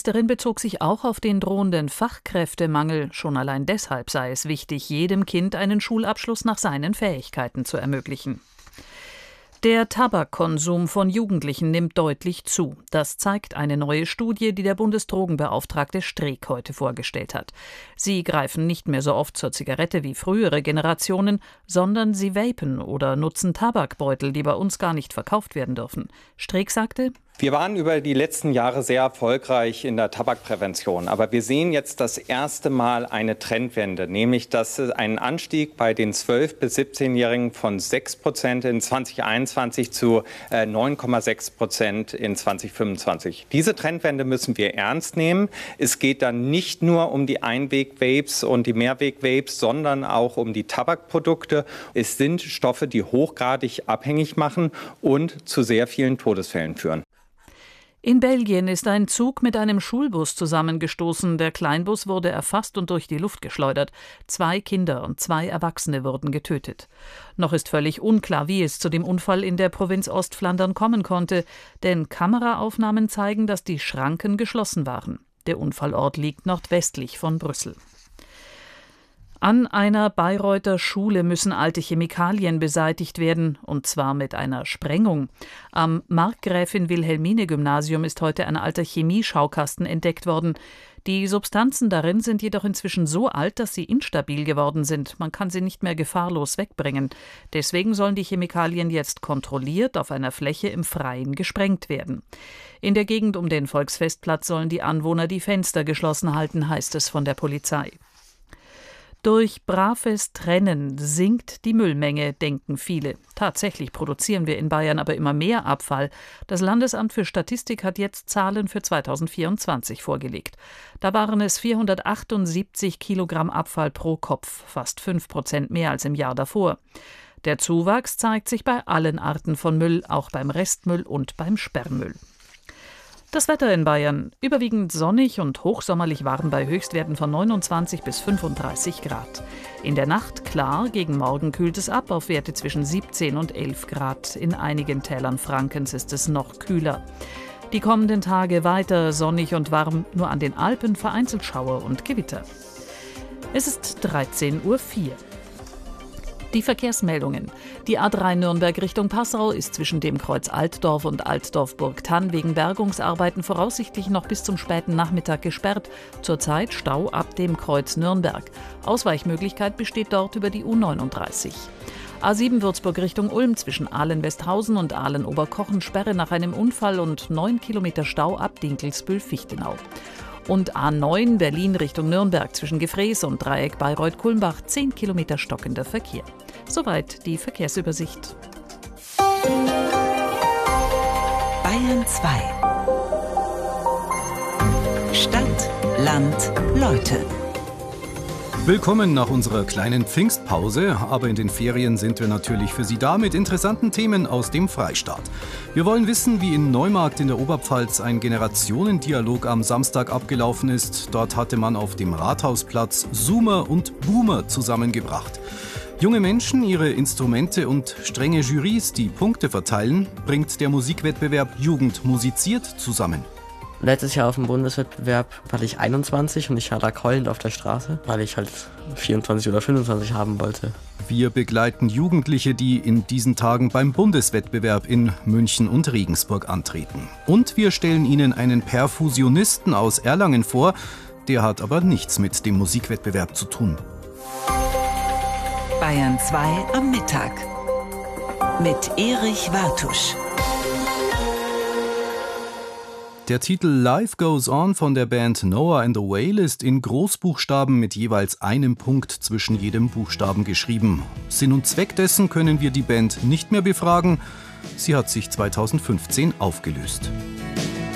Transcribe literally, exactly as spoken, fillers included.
Ministerin bezog sich auch auf den drohenden Fachkräftemangel. Schon allein deshalb sei es wichtig, jedem Kind einen Schulabschluss nach seinen Fähigkeiten zu ermöglichen. Der Tabakkonsum von Jugendlichen nimmt deutlich zu. Das zeigt eine neue Studie, die der Bundesdrogenbeauftragte Streeck heute vorgestellt hat. Sie greifen nicht mehr so oft zur Zigarette wie frühere Generationen, sondern sie vapen oder nutzen Tabakbeutel, die bei uns gar nicht verkauft werden dürfen. Streeck sagte: Wir waren über die letzten Jahre sehr erfolgreich in der Tabakprävention. Aber wir sehen jetzt das erste Mal eine Trendwende, nämlich dass ein Anstieg bei den zwölf- bis siebzehnjährigen von sechs Prozent in zwanzig einundzwanzig zu neun Komma sechs Prozent in zwanzig fünfundzwanzig. Diese Trendwende müssen wir ernst nehmen. Es geht dann nicht nur um die Einweg-Vapes und die Mehrweg-Vapes, sondern auch um die Tabakprodukte. Es sind Stoffe, die hochgradig abhängig machen und zu sehr vielen Todesfällen führen. In Belgien ist ein Zug mit einem Schulbus zusammengestoßen. Der Kleinbus wurde erfasst und durch die Luft geschleudert. Zwei Kinder und zwei Erwachsene wurden getötet. Noch ist völlig unklar, wie es zu dem Unfall in der Provinz Ostflandern kommen konnte, denn Kameraaufnahmen zeigen, dass die Schranken geschlossen waren. Der Unfallort liegt nordwestlich von Brüssel. An einer Bayreuther Schule müssen alte Chemikalien beseitigt werden, und zwar mit einer Sprengung. Am Markgräfin-Wilhelmine-Gymnasium ist heute ein alter Chemieschaukasten entdeckt worden. Die Substanzen darin sind jedoch inzwischen so alt, dass sie instabil geworden sind. Man kann sie nicht mehr gefahrlos wegbringen. Deswegen sollen die Chemikalien jetzt kontrolliert auf einer Fläche im Freien gesprengt werden. In der Gegend um den Volksfestplatz sollen die Anwohner die Fenster geschlossen halten, heißt es von der Polizei. Durch braves Trennen sinkt die Müllmenge, denken viele. Tatsächlich produzieren wir in Bayern aber immer mehr Abfall. Das Landesamt für Statistik hat jetzt Zahlen für zweitausendvierundzwanzig vorgelegt. Da waren es vierhundertachtundsiebzig Kilogramm Abfall pro Kopf, fast fünf Prozent mehr als im Jahr davor. Der Zuwachs zeigt sich bei allen Arten von Müll, auch beim Restmüll und beim Sperrmüll. Das Wetter in Bayern: überwiegend sonnig und hochsommerlich warm bei Höchstwerten von neunundzwanzig bis fünfunddreißig Grad. In der Nacht klar, gegen Morgen kühlt es ab auf Werte zwischen siebzehn und elf Grad. In einigen Tälern Frankens ist es noch kühler. Die kommenden Tage weiter sonnig und warm, nur an den Alpen vereinzelt Schauer und Gewitter. Es ist dreizehn Uhr vier. Die Verkehrsmeldungen. Die A drei Nürnberg Richtung Passau ist zwischen dem Kreuz Altdorf und Altdorf-Burgthann wegen Bergungsarbeiten voraussichtlich noch bis zum späten Nachmittag gesperrt. Zurzeit Stau ab dem Kreuz Nürnberg. Ausweichmöglichkeit besteht dort über die U neununddreißig. A sieben Würzburg Richtung Ulm zwischen Aalen-Westhausen und Aalen-Oberkochen Sperre nach einem Unfall und neun Kilometer Stau ab Dinkelsbühl-Fichtenau. Und A neun Berlin Richtung Nürnberg zwischen Gefrees und Dreieck Bayreuth-Kulmbach zehn Kilometer stockender Verkehr. Soweit die Verkehrsübersicht. Bayern zwei. Stadt, Land, Leute. Willkommen nach unserer kleinen Pfingstpause, aber in den Ferien sind wir natürlich für Sie da mit interessanten Themen aus dem Freistaat. Wir wollen wissen, wie in Neumarkt in der Oberpfalz ein Generationendialog am Samstag abgelaufen ist. Dort hatte man auf dem Rathausplatz Zoomer und Boomer zusammengebracht. Junge Menschen, ihre Instrumente und strenge Jurys, die Punkte verteilen, bringt der Musikwettbewerb Jugend musiziert zusammen. Letztes Jahr auf dem Bundeswettbewerb war ich einundzwanzig und ich lag heulend auf der Straße, weil ich halt vierundzwanzig oder fünfundzwanzig haben wollte. Wir begleiten Jugendliche, die in diesen Tagen beim Bundeswettbewerb in München und Regensburg antreten. Und wir stellen Ihnen einen Perfusionisten aus Erlangen vor, der hat aber nichts mit dem Musikwettbewerb zu tun. Bayern zwei am Mittag mit Erich Wartusch. Der Titel Life Goes On von der Band Noah and the Whale ist in Großbuchstaben mit jeweils einem Punkt zwischen jedem Buchstaben geschrieben. Sinn und Zweck dessen können wir die Band nicht mehr befragen. Sie hat sich zweitausendfünfzehn aufgelöst.